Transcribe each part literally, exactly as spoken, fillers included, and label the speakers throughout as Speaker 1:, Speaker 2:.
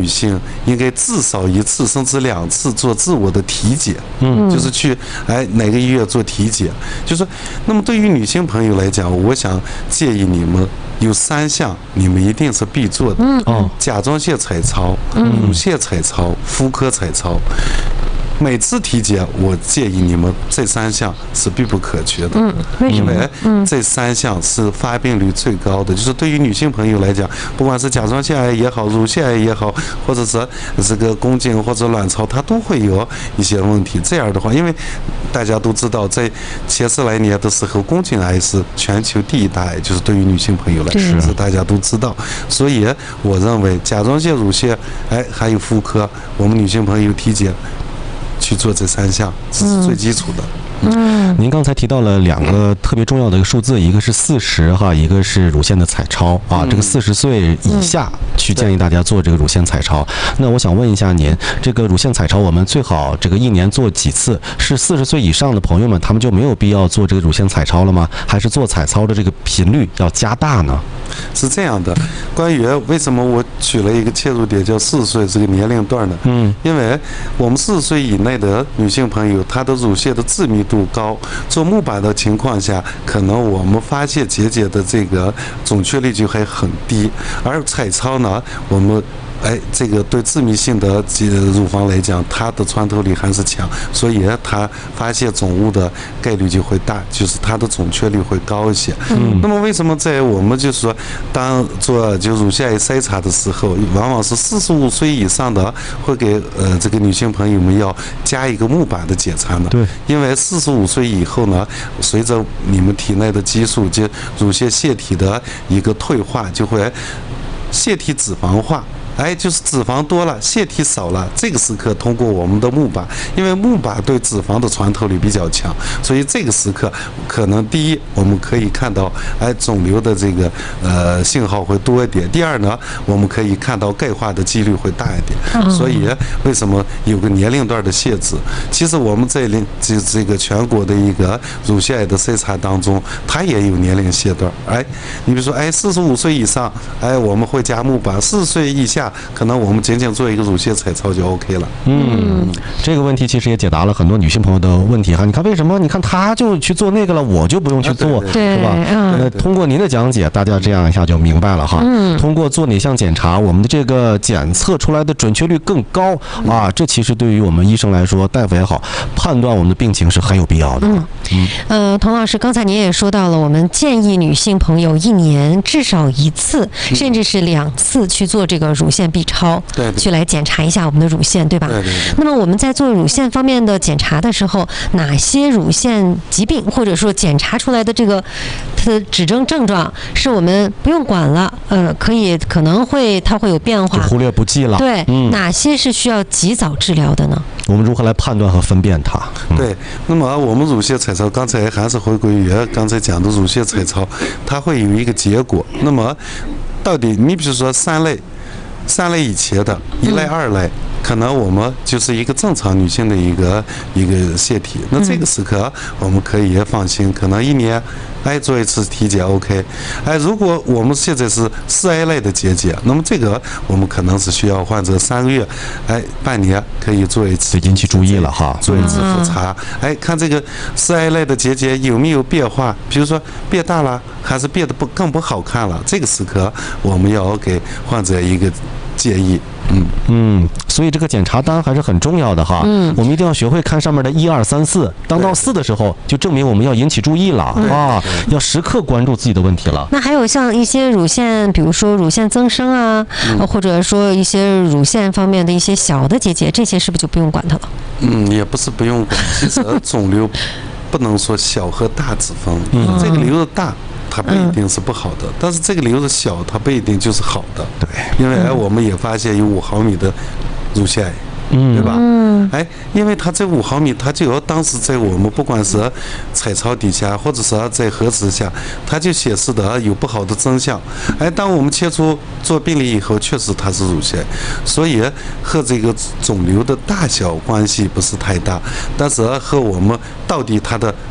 Speaker 1: 性应该至少一次甚至两次做自我的体检，嗯，就是去哎哪个医院做体检。就是那么对于女性朋友来讲，我想建议你们有三项你们一定是必做的，嗯，甲状腺彩超、乳腺彩超、妇科彩超。每次体检，我建议你们这三项是必不可缺的。嗯，为什么？因为这三项是发病率最高的，就是对于女性朋友来讲，不管是甲状腺癌也好，乳腺癌也好，或者是这个宫颈或者卵巢，它都会有一些问题。这样的话，因为大家都知道，在前十来年的时候，宫颈癌是全球第一大癌，就是对于女性朋友来说，是大家都知道。所以我认为甲状腺、乳腺，哎，还有妇科，我们女性朋友体检去做这三项，这是最基础的。
Speaker 2: 嗯，您刚才提到了两个特别重要的一个数字，一个是四十哈，一个是乳腺的彩超啊。这个四十岁以下去建议大家做这个乳腺彩超。那我想问一下您，这个乳腺彩超我们最好这个一年做几次？是四十岁以上的朋友们他们就没有必要做这个乳腺彩超了吗？还是做彩超的这个频率要加大呢？
Speaker 1: 是这样的，关于为什么我取了一个切入点叫四十岁这个年龄段呢？嗯，因为我们四十岁以内的女性朋友，她的乳腺的致密度高，做钼靶的情况下，可能我们发现结节的这个准确率就还很低，而彩超呢，我们哎，这个对致密性的乳房来讲，它的穿透力还是强，所以它发现肿物的概率就会大，就是它的准确率会高一些。嗯，那么为什么在我们就是说，当做就乳腺癌筛查的时候，往往是四十五岁以上的会给呃这个女性朋友们要加一个钼靶的检查呢？对，因为四十五岁以后呢，随着你们体内的激素，就乳腺腺体的一个退化，就会腺体脂肪化。哎，就是脂肪多了，腺体少了。这个时刻通过我们的钼靶，因为钼靶对脂肪的穿透力比较强，所以这个时刻可能第一我们可以看到，哎，肿瘤的这个呃信号会多一点。第二呢，我们可以看到钙化的几率会大一点。所以为什么有个年龄段的限制？其实我们在这这个全国的一个乳腺癌的筛查当中，它也有年龄限段。哎，你比如说，哎，四十五岁以上，哎，我们会加钼靶；四十岁以下，可能我们仅仅做一个乳腺彩超就 OK 了。
Speaker 2: 嗯，这个问题其实也解答了很多女性朋友的问题哈。你看为什么？你看她就去做那个了，我就不用去做，
Speaker 3: 对
Speaker 2: 是吧？那通过您的讲解，大家这样一下就明白了哈。嗯。通过做哪项检查，我们的这个检测出来的准确率更高啊，这其实对于我们医生来说，大夫也好，判断我们的病情是很有必要的。嗯。
Speaker 3: 嗯呃，童老师，刚才您也说到了，我们建议女性朋友一年至少一次，甚至是两次去做这个乳腺 B 超，
Speaker 1: 对，
Speaker 3: 去来检查一下我们的乳腺，对吧？
Speaker 1: 对对对。
Speaker 3: 那么我们在做乳腺方面的检查的时候，哪些乳腺疾病或者说检查出来的这个它的指征症状是我们不用管了，呃，可以可能会它会有变化，
Speaker 2: 就忽略不计了。
Speaker 3: 对，嗯、哪些是需要及早治疗的呢？
Speaker 2: 我们如何来判断和分辨它？
Speaker 1: 嗯、对，那么我们乳腺彩超，刚才还是回归于刚才讲的乳腺彩超，它会有一个结果。那么到底你比如说三类。三类以前的，一类、二类，可能我们就是一个正常女性的一个一个腺体。那这个时刻我们可以也放心，可能一年哎做一次体检 OK。哎，如果我们现在是四 A 类的结节，那么这个我们可能是需要患者三个月，哎半年可以做一次，
Speaker 2: 引起注意了哈，
Speaker 1: 做一次复查，哎看这个四 A 类的结节有没有变化，比如说变大了，还是变得不更不好看了。这个时刻我们要给患者一个建议。嗯
Speaker 2: 嗯，所以这个检查单还是很重要的哈。嗯，我们一定要学会看上面的一二三四，当到四的时候，就证明我们要引起注意了啊，要时刻关注自己的问题了。
Speaker 3: 那还有像一些乳腺，比如说乳腺增生啊，嗯、或者说一些乳腺方面的一些小的结节，这些是不是就不用管它了？
Speaker 1: 嗯，也不是不用管，其实肿瘤不能说小和大之分，嗯、这个瘤子大。它不一定是不好的，嗯、但是这个瘤子小，它不一定就是好的。
Speaker 2: 对，
Speaker 1: 因为哎，我们也发现有五毫米的乳腺癌，嗯，对吧？嗯，哎，因为它这五毫米，它就要当时在我们不管是彩超底下，或者是在核磁下，它就显示的有不好的征象。哎，当我们切除做病理以后，确实它是乳腺，所以和这个肿瘤的大小关系不是太大，但是和我们到底它的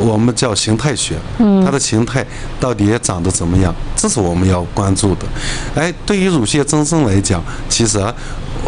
Speaker 1: 我们叫形态学，它的形态到底长得怎么样，这是我们要关注的。哎，对于乳腺增生来讲，其实啊。